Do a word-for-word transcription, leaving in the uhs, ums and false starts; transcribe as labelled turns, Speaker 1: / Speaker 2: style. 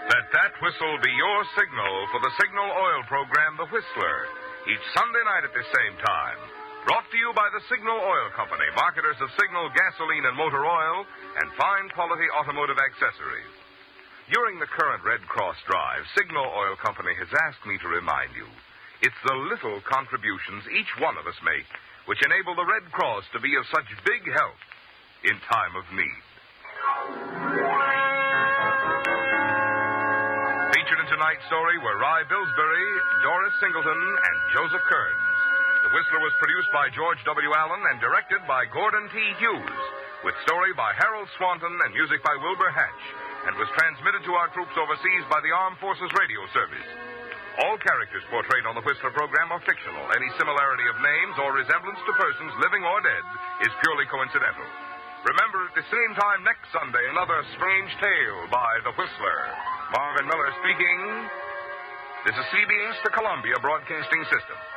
Speaker 1: Let that whistle be your signal for the Signal Oil program, The Whistler, each Sunday night at the same time. Brought to you by the Signal Oil Company, marketers of Signal gasoline and motor oil and fine quality automotive accessories. During the current Red Cross drive, Signal Oil Company has asked me to remind you, it's the little contributions each one of us make which enable the Red Cross to be of such big help in time of need. Featured in tonight's story were Rye Billsbury, Doris Singleton, and Joseph Kearns. The Whistler was produced by George W. Allen and directed by Gordon T. Hughes, with story by Harold Swanton and music by Wilbur Hatch, and was transmitted to our troops overseas by the Armed Forces Radio Service. All characters portrayed on the Whistler program are fictional. Any similarity of names or resemblance to persons living or dead is purely coincidental. Remember, at the same time next Sunday, another strange tale by The Whistler. Marvin Miller speaking. This is C B S, the Columbia Broadcasting System.